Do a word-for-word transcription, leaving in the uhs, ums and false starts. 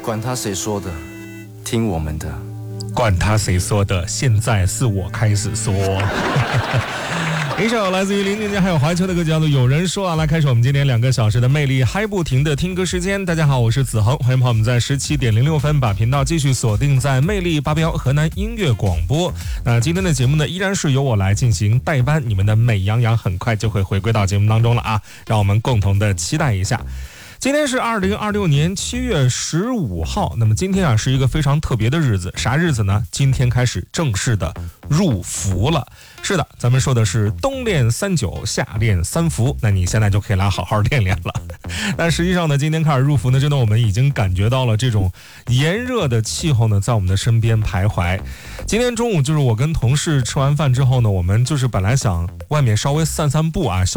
管他谁说的，听我们的。 管他谁说的，现在是我开始说。一首来自于林俊杰还有怀秋的歌叫做《有人说》啊，来开始我们今天两个小时的魅力嗨不停的听歌时间。大家好，我是子恒，欢迎朋友们在十七点零六分把频道继续锁定在魅力八标河南音乐广播。那今天的节目呢，依然是由我来进行代班，你们的美羊羊很快就会回归到节目当中了啊，让我们共同的期待一下。今天是二零二六年七月十五号，那么今天啊是一个非常特别的日子，啥日子呢？今天开始正式的入伏了。是的，咱们说的是冬练三九，夏练三伏，那你现在就可以来好好练练了。但实际上呢，今天开始入伏呢，真的我们已经感觉到了这种炎热的气候呢，在我们的身边徘徊。今天中午就是我跟同事吃完饭之后呢，我们就是本来想外面稍微散散步啊。